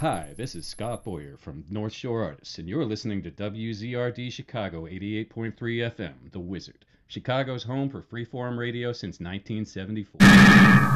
Hi, this is Scott Boyer from North Shore Artists, and you're listening to WZRD Chicago 88.3 FM, The Wizard, Chicago's home for freeform radio since 1974.